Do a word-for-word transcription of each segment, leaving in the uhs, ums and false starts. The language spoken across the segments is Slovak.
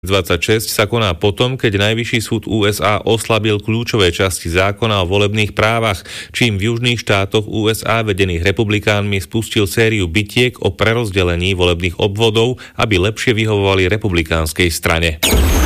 dvadsaťšesť sa koná potom, keď Najvyšší súd ú es á oslabil kľúčové časti zákona o volebných právach, čím v južných štátoch ú es á vedených republikánmi spustil sériu bitiek o prerozdelení volebných obvodov, aby lepšie vyhovovali republikánskej strane.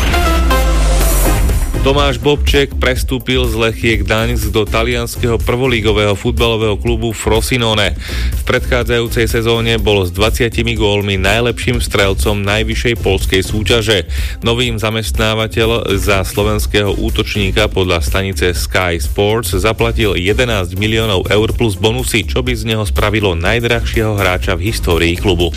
Tomáš Bobček prestúpil z Lechie Gdaňsk do talianskeho prvolígového futbalového klubu Frosinone. V predchádzajúcej sezóne bol s dvadsiatimi gólmi najlepším strelcom najvyššej poľskej súťaže. Novým zamestnávateľ za slovenského útočníka podľa stanice Sky Sports zaplatil jedenásť miliónov eur plus bonusy, čo by z neho spravilo najdrahšieho hráča v histórii klubu.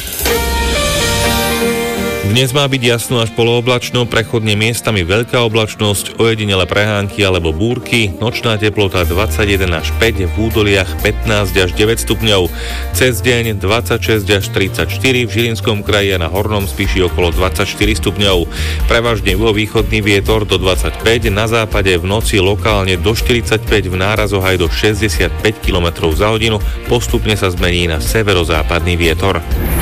Dnes má byť jasno až polooblačno, prechodne miestami veľká oblačnosť, ojedinele prehánky alebo búrky, nočná teplota dvadsaťjeden až päť, v údoliach pätnásť až deväť stupňov. Cez deň dvadsaťšesť až tridsaťštyri, v Žilinskom kraji a na Hornom Spiši okolo dvadsaťštyri stupňov. Prevažne juhovýchodný vietor do dvadsaťpäť, na západe v noci lokálne do štyridsaťpäť, v nárazoch aj do šesťdesiatpäť kilometrov za hodinu, postupne sa zmení na severozápadný vietor.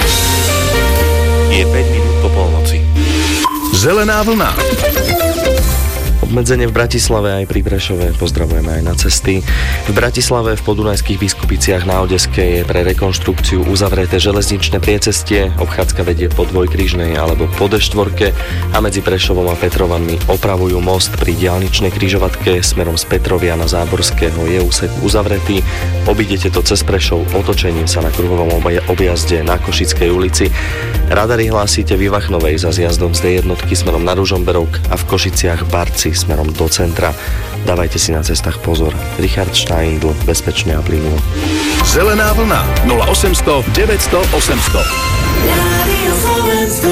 Je päť minút po polnoci. Zelená vlna. Obmedzenie v Bratislave aj pri Prešove, pozdravujeme aj na cesty. V Bratislave v Podunajských Biskupiciach na Odeske je pre rekonštrukciu uzavreté železničné priecestie, obchádzka vedie po dvojkrížnej alebo po dé štyri a medzi Prešovom a Petrovanmi opravujú most pri diaľničnej križovatke smerom z Petrovia na Záborského, je úsek uzavretý. Obídete to cez Prešov otočením sa na kruhovom objazde na Košickej ulici. Radary hlásite v Ivachnovej za zjazdom z dé jednotky smerom na Ružomberok a v Košiciach Barci smerom do centra. Dávajte si na cestách pozor. Richard Steindl, bezpečne a plynulo. Zelená vlna nula osemsto deväťsto osemsto. Rádio Slovensko.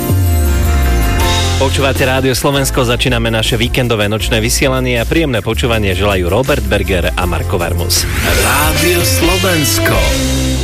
Počúvate Rádio Slovensko, začíname naše víkendové nočné vysielanie a príjemné počúvanie želajú Robert Berger a Marko Vermus. Rádio Slovensko.